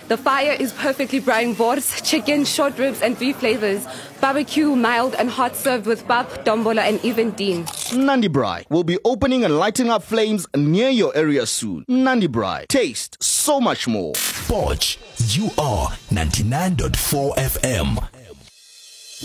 The fire is perfectly braaiing wors, chicken, short ribs and beef flavors. Barbecue, mild and hot, served with pap, dombola and even dean. Nandi Braai will be opening and lighting up flames near your area soon. Nandi Braai, taste so much more. Forge, you are 99.4 FM.